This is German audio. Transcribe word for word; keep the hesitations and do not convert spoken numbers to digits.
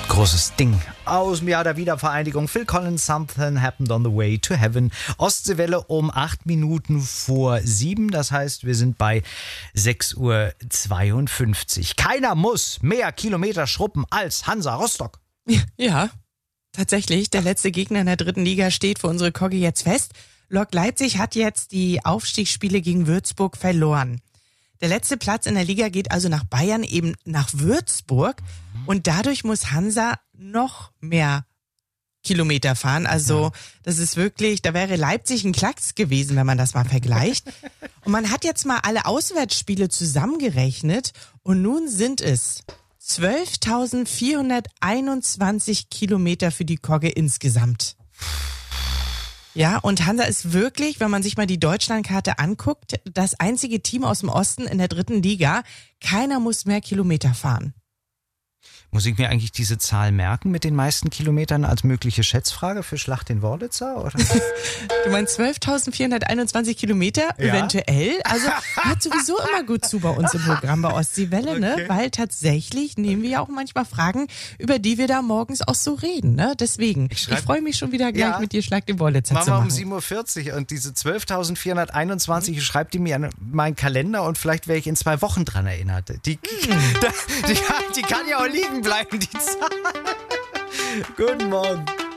Großes Ding aus dem Jahr der Wiedervereinigung. Phil Collins, Something Happened on the Way to Heaven. Ostseewelle um acht Minuten vor sieben. Das heißt, wir sind bei sechs Uhr zweiundfünfzig. Keiner muss mehr Kilometer schruppen als Hansa Rostock. Ja, tatsächlich. Der letzte Gegner in der dritten Liga steht für unsere Kogge jetzt fest. Lok Leipzig hat jetzt die Aufstiegsspiele gegen Würzburg verloren. Der letzte Platz in der Liga geht also nach Bayern, eben nach Würzburg. Und dadurch muss Hansa noch mehr Kilometer fahren. Also das ist wirklich, da wäre Leipzig ein Klacks gewesen, wenn man das mal vergleicht. Und man hat jetzt mal alle Auswärtsspiele zusammengerechnet. Und nun sind es zwölftausendvierhunderteinundzwanzig Kilometer für die Kogge insgesamt. Ja, und Hansa ist wirklich, wenn man sich mal die Deutschlandkarte anguckt, das einzige Team aus dem Osten in der dritten Liga. Keiner muss mehr Kilometer fahren. Muss ich mir eigentlich diese Zahl merken mit den meisten Kilometern als mögliche Schätzfrage für Schlacht den Wörlitzer? Oder? Du meinst zwölftausendvierhunderteinundzwanzig Kilometer? Ja? Eventuell. Also hört sowieso immer gut zu bei uns im Programm bei Ostseewelle, okay. ne? Weil tatsächlich nehmen wir ja auch manchmal Fragen, über die wir da morgens auch so reden. Ne? Deswegen, ich, ich freue mich schon wieder gleich ja. mit dir Schlag den Wörlitzer Mama zu machen. um sieben Uhr vierzig und diese zwölftausendvierhunderteinundzwanzig, mhm. schreibt die mir in meinen Kalender und vielleicht werde ich in zwei Wochen dran erinnert. Die, mhm. die, die, die kann ja auch liegen bleiben, die Zahl. Guten Morgen.